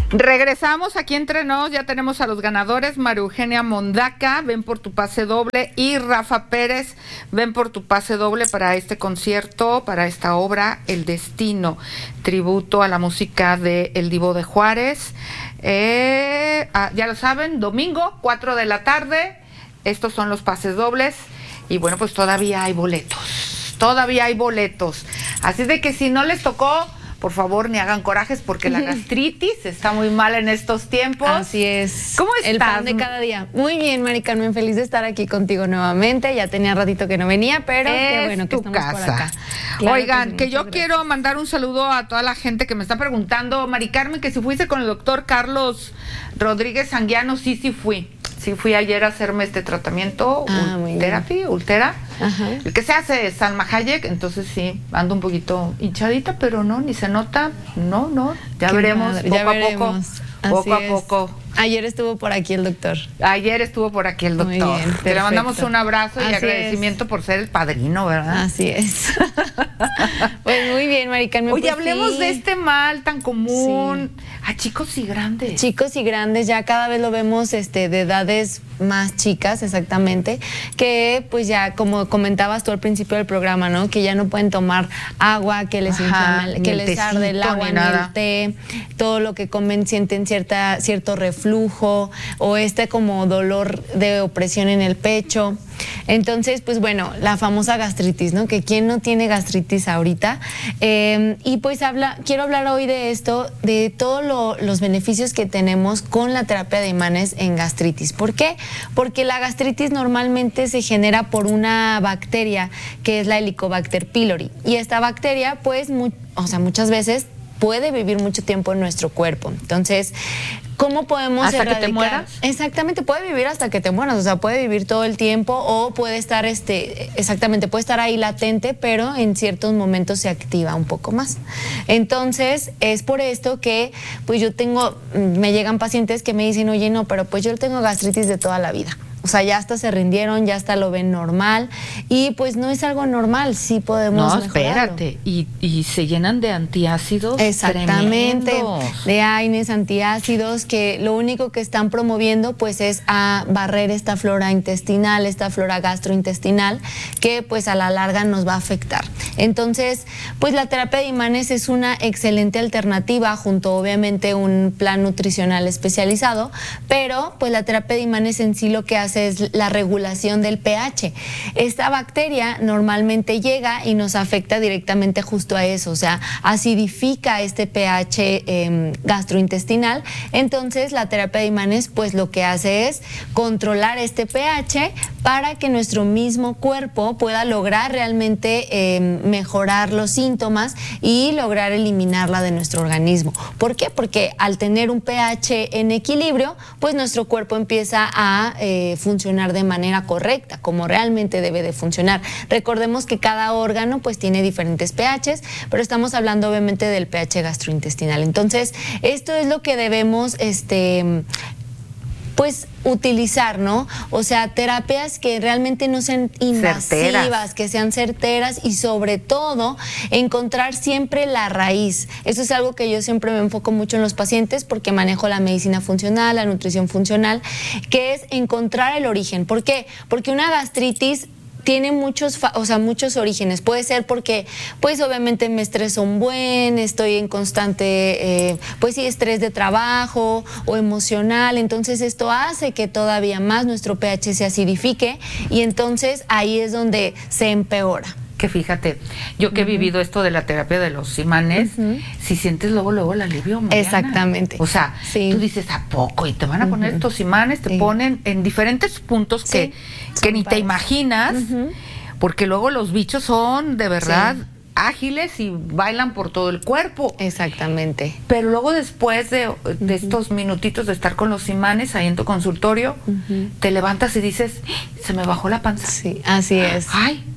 Regresamos aquí entre nos, ya tenemos a los ganadores. María Eugenia Mondaca, ven por tu pase doble, y Rafa Pérez, ven por tu pase doble para este concierto, para esta obra, El Destino, tributo a la música de El Divo de Juárez. Ya lo saben, domingo, 4 de la tarde, estos son los pases dobles, y bueno, pues todavía hay boletos, así de que si no les tocó, por favor, ni hagan corajes porque la gastritis está muy mal en estos tiempos. Así es. ¿Cómo estás? El pan de cada día. Muy bien, Mari Carmen, feliz de estar aquí contigo nuevamente. Ya tenía ratito que no venía, pero qué bueno que estamos por acá. Claro. Oigan, que yo quiero mandar un saludo a toda la gente que me está preguntando, Mari Carmen, que si fuiste con el doctor Carlos Rodríguez Anguiano. Sí fui. Sí fui ayer a hacerme este tratamiento, Ultera, el que se hace es Salma Hayek, entonces sí, ando un poquito hinchadita, pero no, ni se nota, no, ya veremos, poco a poco. Ayer estuvo por aquí el doctor. Muy bien, te le mandamos un abrazo y agradecimiento por ser el padrino, ¿verdad? Así es. Pues muy bien, Mari Carmen. Oye, pues hablemos de este mal tan común a chicos y grandes. Chicos y grandes, ya cada vez lo vemos de edades más chicas, exactamente, que pues ya como comentabas tú al principio del programa, ¿no? Que ya no pueden tomar agua, que les inflama, que les arde el agua, ni el té, todo lo que comen sienten cierto reflujo o como dolor de opresión en el pecho. Entonces, pues bueno, la famosa gastritis, ¿no? Que quién no tiene gastritis ahorita. Y pues quiero hablar hoy de esto, de todos los beneficios que tenemos con la terapia de imanes en gastritis. ¿Por qué? Porque la gastritis normalmente se genera por una bacteria que es la Helicobacter pylori. Y esta bacteria, pues, muchas veces puede vivir mucho tiempo en nuestro cuerpo. Entonces, ¿cómo podemos ¿Hasta erradicar? que te mueras? Exactamente, puede vivir hasta que te mueras, o sea, puede vivir todo el tiempo o puede estar, puede estar ahí latente, pero en ciertos momentos se activa un poco más. Entonces, es por esto que, pues me llegan pacientes que me dicen, oye, no, pero pues yo tengo gastritis de toda la vida. O sea, ya hasta se rindieron, ya hasta lo ven normal y pues no es algo normal, sí podemos mejorarlo. Espérate, y se llenan de antiácidos. Exactamente, tremendos. de AINES, antiácidos, que lo único que están promoviendo pues es a barrer esta flora intestinal, esta flora gastrointestinal, que pues a la larga nos va a afectar. Entonces, pues la terapia de imanes es una excelente alternativa junto obviamente un plan nutricional especializado, pero pues la terapia de imanes en sí lo que hace es la regulación del pH. Esta bacteria normalmente llega y nos afecta directamente justo a eso, o sea, acidifica este pH gastrointestinal. Entonces la terapia de imanes pues lo que hace es controlar este pH para que nuestro mismo cuerpo pueda lograr realmente mejorar los síntomas y lograr eliminarla de nuestro organismo. ¿Por qué? Porque al tener un pH en equilibrio, pues nuestro cuerpo empieza a funcionar de manera correcta, como realmente debe de funcionar. Recordemos que cada órgano pues tiene diferentes pHs, pero estamos hablando obviamente del pH gastrointestinal. Entonces, esto es lo que debemos pues utilizar, ¿no? O sea, terapias que realmente no sean invasivas, que sean certeras y sobre todo encontrar siempre la raíz. Eso es algo que yo siempre me enfoco mucho en los pacientes porque manejo la medicina funcional, la nutrición funcional, que es encontrar el origen. ¿Por qué? Porque una gastritis tiene muchos orígenes. Puede ser porque, pues obviamente me estreso estoy en constante, estrés de trabajo o emocional. Entonces esto hace que todavía más nuestro pH se acidifique y entonces ahí es donde se empeora. Que fíjate, yo que he vivido esto de la terapia de los imanes, si sientes luego el alivio, Mariana. Exactamente. O sea, tú dices, ¿a poco? Y te van a poner estos imanes, te ponen en diferentes puntos que ni te imaginas, porque luego los bichos son de verdad ágiles y bailan por todo el cuerpo. Exactamente. Pero luego después de estos minutitos de estar con los imanes ahí en tu consultorio, te levantas y dices, se me bajó la panza. Sí, así es. Ay,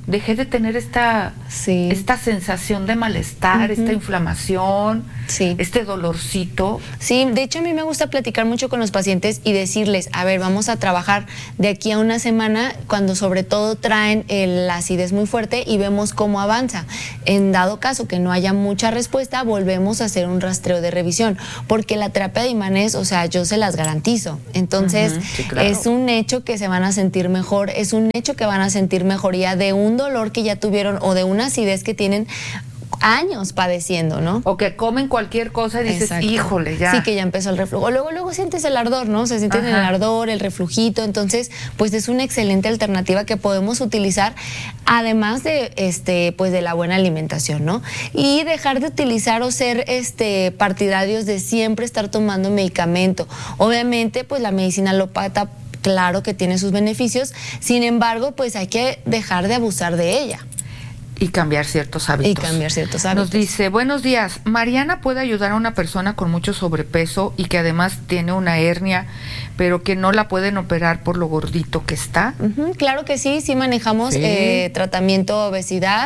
dejé de tener esta sensación de malestar, esta inflamación, este dolorcito. Sí, de hecho a mí me gusta platicar mucho con los pacientes y decirles, a ver, vamos a trabajar de aquí a una semana cuando sobre todo traen la acidez muy fuerte y vemos cómo avanza. En dado caso que no haya mucha respuesta, volvemos a hacer un rastreo de revisión, porque la terapia de imanes, o sea, yo se las garantizo. Entonces, sí, claro. Es un hecho que se van a sentir mejor, es un hecho que van a sentir mejoría de un dolor que ya tuvieron o de una acidez que tienen años padeciendo, ¿no? O que comen cualquier cosa y dices, Exacto. Híjole, ya. Sí, que ya empezó el reflujo. Luego sientes el ardor, ¿no? Se siente el ardor, el reflujito. Entonces, pues es una excelente alternativa que podemos utilizar, además de pues de la buena alimentación, ¿no? Y dejar de utilizar o ser partidarios de siempre estar tomando medicamento. Obviamente, pues la medicina alópata, claro que tiene sus beneficios, sin embargo, pues hay que dejar de abusar de ella. Y cambiar ciertos hábitos. Nos dice, buenos días, ¿Mariana puede ayudar a una persona con mucho sobrepeso y que además tiene una hernia, pero que no la pueden operar por lo gordito que está? Claro que sí manejamos tratamiento obesidad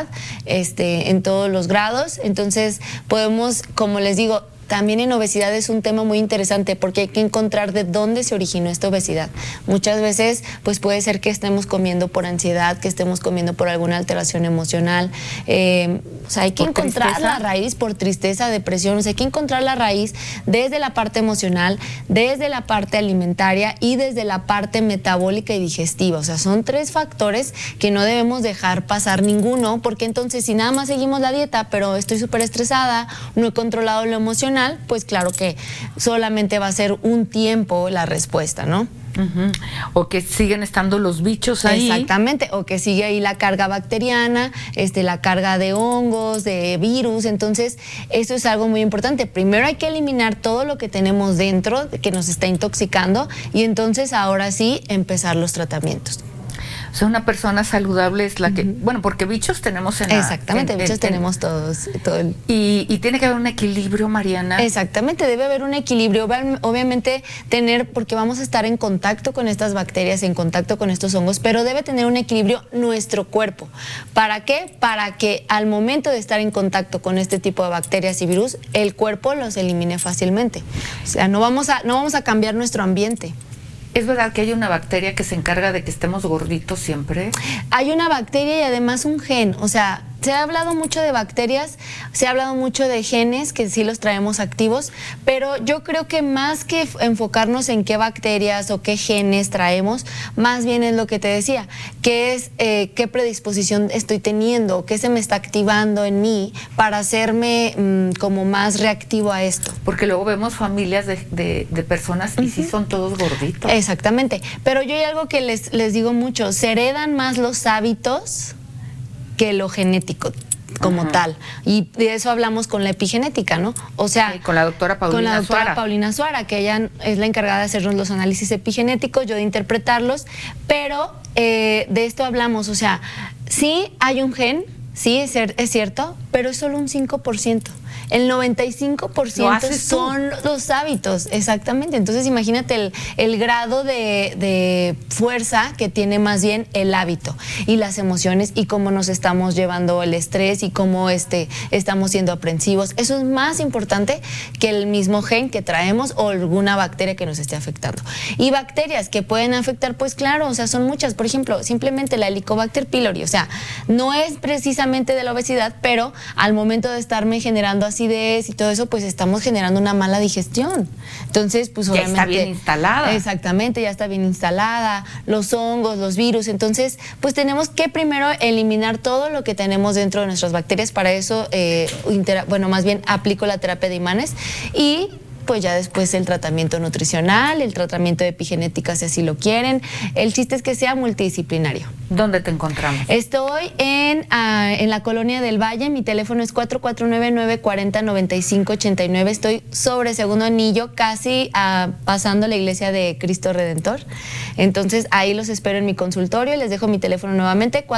en todos los grados, entonces podemos, como les digo, también en obesidad es un tema muy interesante porque hay que encontrar de dónde se originó esta obesidad. Muchas veces pues puede ser que estemos comiendo por ansiedad, que estemos comiendo por alguna alteración emocional. O sea, hay que encontrar la raíz por tristeza, depresión. O sea, hay que encontrar la raíz desde la parte emocional, desde la parte alimentaria y desde la parte metabólica y digestiva. O sea, son 3 factores que no debemos dejar pasar ninguno, porque entonces si nada más seguimos la dieta, pero estoy súper estresada, no he controlado lo emocional, pues claro que solamente va a ser un tiempo la respuesta, ¿no? O que siguen estando los bichos ahí. Exactamente, o que sigue ahí la carga bacteriana, la carga de hongos, de virus. Entonces, eso es algo muy importante. Primero hay que eliminar todo lo que tenemos dentro que nos está intoxicando y entonces ahora sí empezar los tratamientos. O sea, una persona saludable es la que... Bueno, porque bichos tenemos en la... Exactamente, bichos tenemos todos. Y tiene que haber un equilibrio, Mariana. Exactamente, debe haber un equilibrio. Obviamente porque vamos a estar en contacto con estas bacterias, en contacto con estos hongos, pero debe tener un equilibrio nuestro cuerpo. ¿Para qué? Para que al momento de estar en contacto con este tipo de bacterias y virus, el cuerpo los elimine fácilmente. O sea, no vamos a cambiar nuestro ambiente. ¿Es verdad que hay una bacteria que se encarga de que estemos gorditos siempre? Hay una bacteria y además un gen, o sea, se ha hablado mucho de bacterias, se ha hablado mucho de genes que sí los traemos activos, pero yo creo que más que enfocarnos en qué bacterias o qué genes traemos, más bien es lo que te decía, que es qué predisposición estoy teniendo, qué se me está activando en mí para hacerme como más reactivo a esto. Porque luego vemos familias de personas y sí son todos gorditos. Exactamente, pero yo hay algo que les digo mucho, se heredan más los hábitos que lo genético como tal. Y de eso hablamos con la epigenética, ¿no? O sea, con la doctora Paulina Suara, que ella es la encargada de hacernos los análisis epigenéticos, yo de interpretarlos, pero de esto hablamos, o sea, sí hay un gen, sí es cierto, pero es solo un 5%. El 95% son los hábitos, exactamente. Entonces imagínate el grado de fuerza que tiene más bien el hábito y las emociones y cómo nos estamos llevando el estrés y cómo estamos siendo aprensivos. Eso es más importante que el mismo gen que traemos o alguna bacteria que nos esté afectando. Y bacterias que pueden afectar, pues claro, o sea, son muchas. Por ejemplo, simplemente la Helicobacter pylori, o sea, no es precisamente de la obesidad, pero al momento de estarme generando acidez y todo eso, pues estamos generando una mala digestión. Entonces, pues obviamente... Ya está bien instalada. Exactamente, ya está bien instalada, los hongos, los virus. Entonces, pues tenemos que primero eliminar todo lo que tenemos dentro de nuestras bacterias. Para eso, más bien aplico la terapia de imanes y pues ya después el tratamiento nutricional, el tratamiento de epigenética si así lo quieren. El chiste es que sea multidisciplinario. ¿Dónde te encontramos? Estoy en la Colonia del Valle, mi teléfono es 449-940-9589. Estoy sobre Segundo Anillo, casi pasando la iglesia de Cristo Redentor. Entonces ahí los espero en mi consultorio. Les dejo mi teléfono nuevamente,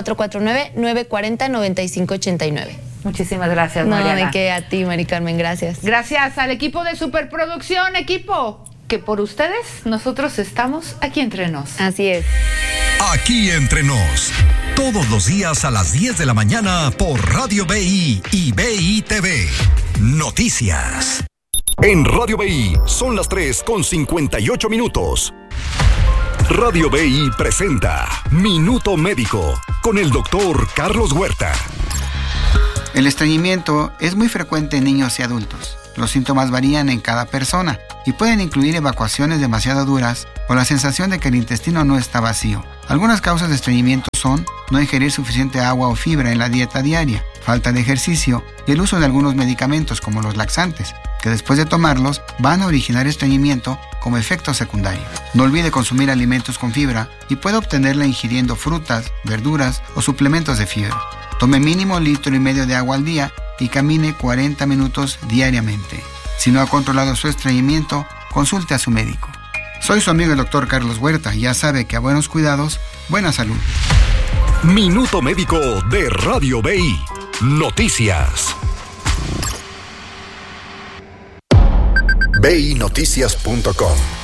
449-940-9589. Muchísimas gracias, Mariana. No, de qué, a ti, Mari Carmen, gracias. Gracias al equipo de Superproducción, equipo que por ustedes nosotros estamos aquí entre nos. Así es. Aquí entre nos. Todos los días a las 10 de la mañana por Radio BI y BI TV. Noticias. En Radio BI son las 3:58. Radio BI presenta Minuto Médico con el doctor Carlos Huerta. El estreñimiento es muy frecuente en niños y adultos. Los síntomas varían en cada persona y pueden incluir evacuaciones demasiado duras o la sensación de que el intestino no está vacío. Algunas causas de estreñimiento son no ingerir suficiente agua o fibra en la dieta diaria, falta de ejercicio y el uso de algunos medicamentos como los laxantes, que después de tomarlos van a originar estreñimiento como efecto secundario. No olvide consumir alimentos con fibra y puede obtenerla ingiriendo frutas, verduras o suplementos de fibra. Tome mínimo 1,5 litros de agua al día y camine 40 minutos diariamente. Si no ha controlado su estreñimiento, consulte a su médico. Soy su amigo el doctor Carlos Huerta y ya sabe que a buenos cuidados, buena salud. Minuto Médico de Radio BI. Noticias. BINoticias.com